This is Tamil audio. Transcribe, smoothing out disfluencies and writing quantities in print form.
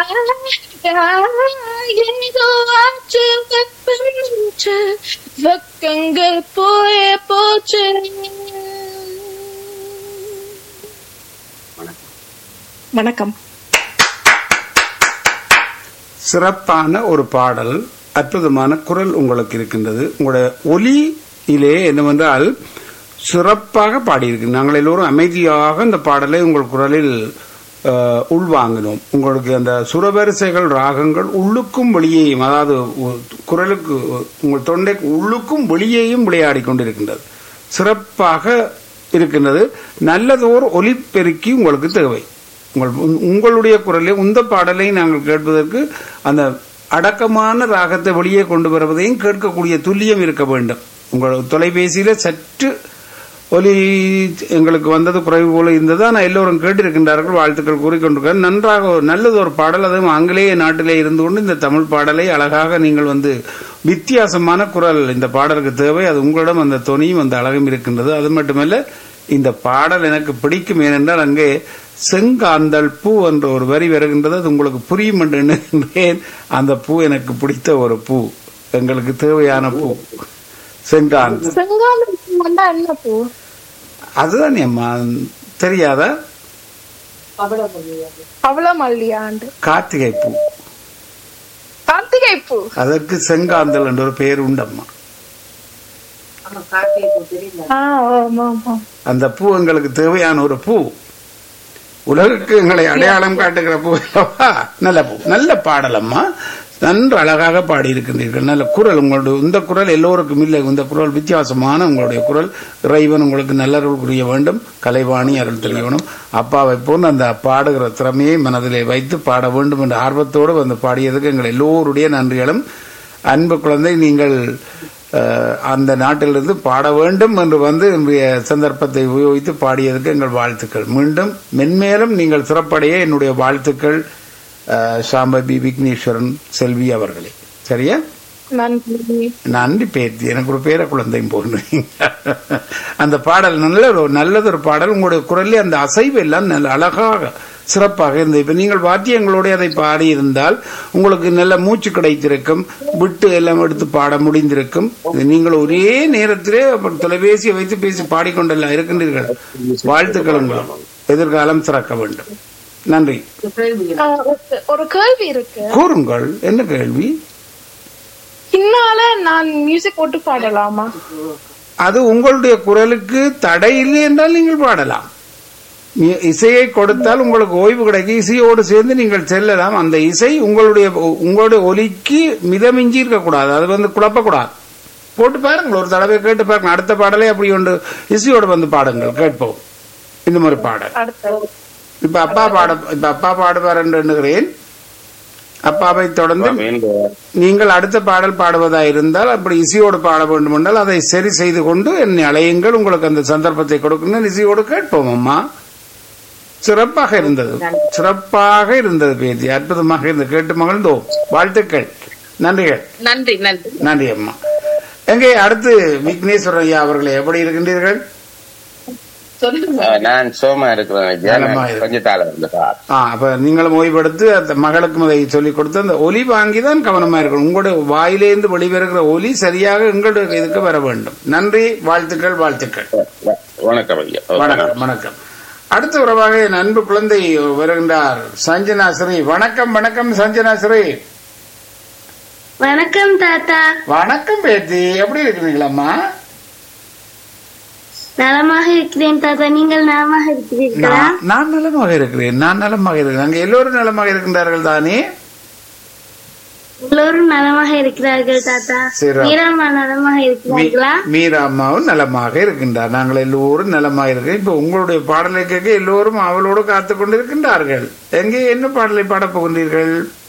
ஏதோ ஆச்சு வெப்பஞ்சு வெக்கங்கள் போய போச்சு. வணக்கம். சிறப்பான ஒரு பாடல், அற்புதமான குரல் உங்களுக்கு இருக்கின்றது. உங்களுடைய ஒலியிலே என்னவென்றால் சிறப்பாக பாடியிருக்கு. நாங்கள் எல்லோரும் அமைதியாக இந்த பாடலை உங்கள் குரலில் உள்வாங்கினோம். உங்களுக்கு அந்த சுரவரிசைகள் ராகங்கள் உள்ளுக்கும் வெளியேயும், அதாவது குரலுக்கு உங்கள் தொண்டைக்கு உள்ளுக்கும் வெளியேயும் விளையாடி கொண்டிருக்கின்றது. சிறப்பாக இருக்கின்றது. நல்லதோர் ஒலிபெருக்கி உங்களுக்கு தேவை. உங்களுடைய குரலை உந்த பாடலை நாங்கள் கேட்பதற்கு அந்த அடக்கமான ராகத்தை வெளியே கொண்டு வருவதையும் கேட்கக்கூடிய துல்லியம் இருக்க வேண்டும். உங்கள் தொலைபேசியில சற்று ஒலி எங்களுக்கு வந்தது குறைவு போல இருந்தது. ஆனால் எல்லோரும் கேட்டிருக்கின்றார்கள், வாழ்த்துக்கள் கூறிக்கொண்டிருக்கிறார். நன்றாக நல்லது ஒரு பாடல். அதுவும் ஆங்கிலேய நாட்டிலே இருந்து கொண்டு இந்த தமிழ் பாடலை அழகாக நீங்கள் வித்தியாசமான குரல் இந்த பாடலுக்கு தேவை. அது உங்களிடம் அந்த தொனியும் அந்த அழகும் இருக்கின்றது. அது மட்டுமல்ல, இந்த பாடல் எனக்கு பிடிக்கும். ஏனென்றால் அங்கே செங்காந்தல் பூ என்ற ஒரு வரி வருகின்றது. அது உங்களுக்கு புரியும் என்று எண்ணுகின்றேன். அந்த பூ எனக்கு பிடித்த ஒரு பூ, எங்களுக்கு தேவையான பூ செங்காந்தல். என்ன பூ அதுதான் அம்மா, தெரியாதா? கார்த்திகை பூ. கார்த்திகை பூ, அதற்கு செங்காந்தல் என்ற ஒரு பெயர் உண்டம்மா. அந்த பூ எங்களுக்கு தேவையான ஒரு பூ, உலகுக்கு எங்களை அடையாளம் காட்டுகிற பூ. நல்ல பூ, நல்ல பாடலம்மா. நன்று அழகாக பாடியிருக்கின்றீர்கள். நல்ல குரல். உங்களுடைய இந்த குரல் எல்லோருக்கும் இல்லை. இந்த குரல் வித்தியாசமான உங்களுடைய குரல். இறைவன் உங்களுக்கு நல்லருள் புரிய வேண்டும். கலைவாணி அருள் தெரியணும். அப்பாவை போன்று அந்த பாடுகிற திறமையை மனதிலே வைத்து பாட வேண்டும் என்ற ஆர்வத்தோடு வந்து பாடியதுக்கு எங்கள் எல்லோருடைய நன்றிகளும். அன்பு குழந்தை, நீங்கள் அந்த நாட்டிலிருந்து பாட வேண்டும் என்று இன்றைய சந்தர்ப்பத்தை உபயோகித்து பாடியதற்கு எங்கள் வாழ்த்துக்கள். மீண்டும் மென்மேலும் நீங்கள் சிறப்படைய என்னுடைய வாழ்த்துக்கள். சாம்பவி விக்னேஸ்வரன் செல்வி அவர்களே, சரியா? நன்றி பேத்தி. எனக்கு ஒரு பேர குழந்தையும் போன்றீங்க. அந்த பாடல் நல்லதொரு பாடல். உங்களுடைய குரலே அந்த அசைவு எல்லாம் நல்ல அழகாக சிறப்பாக இருந்தது. இப்ப நீங்கள் வாத்தியங்களோட அதை பாடியிருந்தால் உங்களுக்கு நல்ல மூச்சு கிடைத்திருக்கும், விட்டு எல்லாம் எடுத்து பாட முடிந்திருக்கும். நீங்கள் ஒரே நேரத்திலே தொலைபேசியை வைத்து பேசி பாடிக்கொண்டெல்லாம் இருக்கின்றீர்கள். வாழ்த்துக்கள். உங்களுக்கு எதிர்காலம் சிறக்க வேண்டும். நன்றி. ஒரு கேள்வி இருக்கு. கூறுங்கள், என்ன கேள்வி? பின்னால நான் மியூசிக் போட்டு பாடலாமா? அது உங்களுடைய குரலுக்கு தடை இல்லை என்றால் நீங்கள் பாடலாம். இசையை கொடுத்தால் உங்களுக்கு ஓய்வு கிடைக்கும். இசையோடு சேர்ந்து நீங்கள் செல்லலாம். அந்த இசை உங்களுடைய ஒலிக்கு மிதமிஞ்சி இருக்கக்கூடாது. அது குழப்பக்கூடாது. போட்டு பாருங்கள், ஒரு தடவை கேட்டு பாருங்க. அடுத்த பாடலே அப்படி ஒன்று இசையோடு பாடுங்கள், கேட்போம். இந்த மாதிரி பாடல் இப்ப அப்பா பாடுவார் என்று எண்ணுகிறேன். அப்பாவை தொடர்ந்து நீங்கள் அடுத்த பாடல் பாடுவதா இருந்தால் அப்படி இசையோடு பாட வேண்டும் என்றால் அதை சரி செய்து கொண்டு என்னை அழையுங்கள். உங்களுக்கு அந்த சந்தர்ப்பத்தை கொடுக்கணும். இசையோடு கேட்போம். அம்மா சிறப்பாக இருந்தது, சிறப்பாக இருந்தது பேத்தி, அற்புதமாக இருந்தது. கேட்டு மகிழ்ந்தோம். வாழ்த்துக்கள். நன்றிகள். நன்றி நன்றி நன்றி அம்மா. எங்கே அடுத்து விக்னேஸ்வரன் ஐயா அவர்களே, எப்படி இருக்கின்றீர்கள்? நான் சோமா இருக்கிறேன். அப்ப நீங்களும் ஓய்வெடுத்து அந்த மகளுக்கும் அதை சொல்லிக் கொடுத்து அந்த ஒலி வாங்கிதான் கவனமா இருக்கணும். உங்களுடைய வாயிலிருந்து வெளிவருகிற ஒலி சரியாக எங்களுடைய இதுக்கு வர வேண்டும். நன்றி, வாழ்த்துக்கள். வாழ்த்துக்கள். வணக்கம் ஐயா. வணக்கம். வணக்கம். அடுத்த உறவாக என் அன்பு குழந்தை வருகின்றார், சஞ்சனா ஸ்ரீ. வணக்கம். வணக்கம் சஞ்சனா ஸ்ரீ. வணக்கம் தாத்தா. வணக்கம் பேத்தி, எப்படி இருக்கிறீங்களம்மா? நலமாக இருக்கிறேன் தாத்தா. நீங்கள் நலமாக இருக்கிறீர்களா? நான் நலமாக இருக்கிறேன். நான் நலமாக இருக்கிறேன். அங்கே எல்லோரும் நலமாக இருக்கின்றார்கள் தானே? எல்லோரும் நலமாக இருக்கிறார்கள் தாத்தா. மீராம்மா நலமாக இருக்கிறார்களா? மீராம்மாவும் நலமாக இருக்கின்றார். நாங்கள் எல்லோரும் நலமாக இருக்கிறோம். இப்ப உங்களுடைய பாடலை கேட்க எல்லோரும் அவளோடு காத்துக் கொண்டிருக்கின்றார்கள். எங்கே என்ன பாடலை பாடப் போகின்றீர்கள்?